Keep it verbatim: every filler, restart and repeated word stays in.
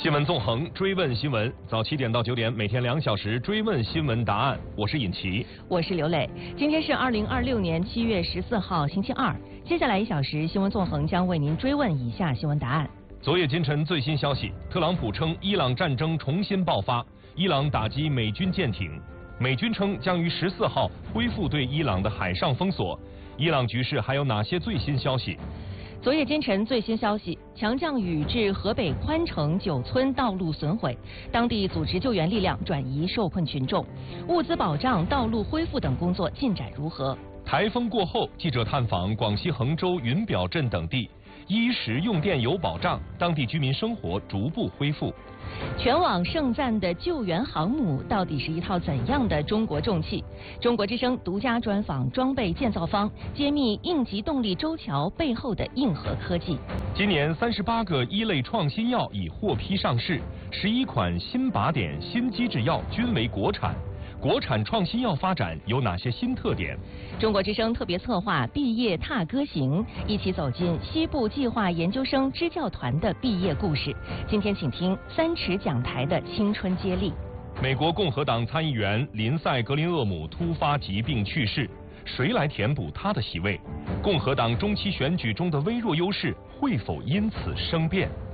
新闻纵横，追问新闻。早七点到九点，每天两小时追问新闻答案。我是尹奇， 我是刘磊。今天是二零二六年七月十四号，星期二。接下来一小时，新闻纵横将为您追问以下新闻答案。 昨夜今晨最新消息，特朗普称伊朗战争重新爆发，伊朗打击美军舰艇。美军称将于十四号恢复对伊朗的海上封锁。伊朗局势还有哪些最新消息？ 昨夜今晨最新消息，强降雨致河北宽城九村道路损毁，当地组织救援力量转移受困群众，物资保障、道路恢复等工作进展如何？ 台风过后，记者探访广西衡州云表镇等地，衣食用电有保障，当地居民生活逐步恢复。 全网盛赞的救援航母到底是一套怎样的中国重器？中国之声独家专访装备建造方，揭秘应急动力舟桥背后的硬核科技。 今年三十八个一类创新药已获批上市，十一款新靶点、新机制药均为国产。国产创新药发展有哪些新特点？ 中国之声特别策划毕业踏歌行，一起走进西部计划研究生支教团的毕业故事。今天请听三尺讲台的青春接力。 美国共和党参议员林赛·格林厄姆突发疾病去世，谁来填补他的席位？共和党中期选举中的微弱优势会否因此生变？